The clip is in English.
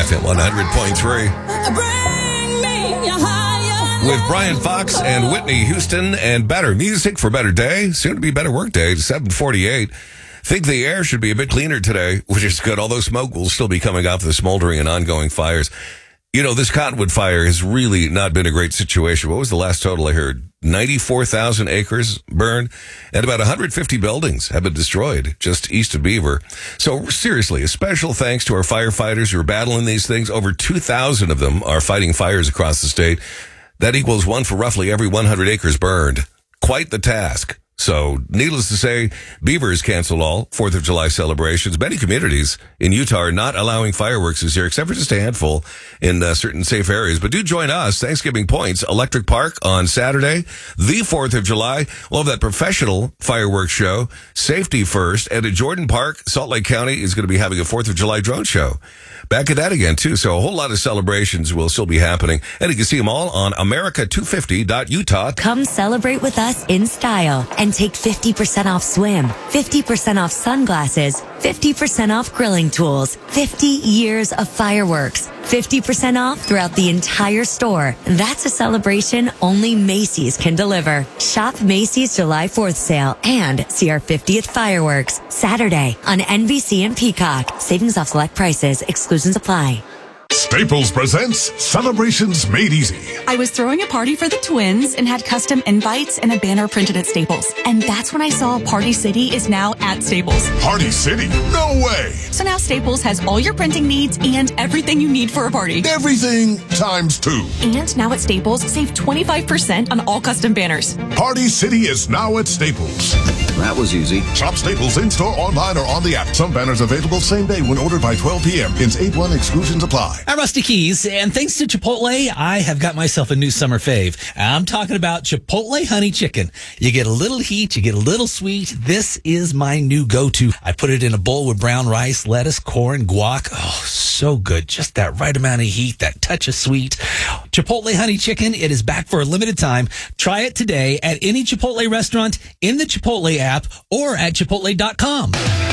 FM 100.3. With Brian Fox and Whitney Houston and better music for better day. Soon to be better work day, 7:48. Think the air should be a bit cleaner today, which is good, although smoke will still be coming off the smoldering and ongoing fires. You know, this cottonwood fire has really not been a great situation. What was the last total I heard? 94,000 acres burned, and about 150 buildings have been destroyed just east of Beaver. So seriously, a special thanks to our firefighters who are battling these things. Over 2,000 of them are fighting fires across the state. That equals one for roughly every 100 acres burned. Quite the task. So, needless to say, Beaver has canceled all 4th of July celebrations. Many communities in Utah are not allowing fireworks this year, except for just a handful in certain safe areas. But do join us, Thanksgiving Points, Electric Park on Saturday, the 4th of July. We'll have that professional fireworks show, Safety First. And at Jordan Park, Salt Lake County is going to be having a 4th of July drone show. Back at that again, too. So a whole lot of celebrations will still be happening. And you can see them all on America250.Utah. Come celebrate with us in style and take 50% off swim, 50% off sunglasses, 50% off grilling tools, 50 years of fireworks, 50% off throughout the entire store. That's a celebration only Macy's can deliver. Shop Macy's July 4th sale and see our 50th fireworks Saturday on NBC and Peacock. Savings off select prices. Exclusions apply. Staples presents Celebrations Made Easy. I was throwing a party for the twins and had custom invites and a banner printed at Staples. And that's when I saw Party City is now at Staples. Party City? No way! So now Staples has all your printing needs and everything you need for a party. Everything times 2. And now at Staples, save 25% on all custom banners. Party City is now at Staples. That was easy. Shop Staples in-store, online, or on the app. Some banners available same day when ordered by 12 p.m. Hence 8-1 exclusions apply. I'm Rusty Keys, and thanks to Chipotle, I have got myself a new summer fave. I'm talking about Chipotle Honey Chicken. You get a little heat, you get a little sweet. This is my new go-to. I put it in a bowl with brown rice, lettuce, corn, guac. Oh, so good. Just that right amount of heat, that touch of sweet. Chipotle Honey Chicken, it is back for a limited time. Try it today at any Chipotle restaurant, in the Chipotle app, or at Chipotle.com.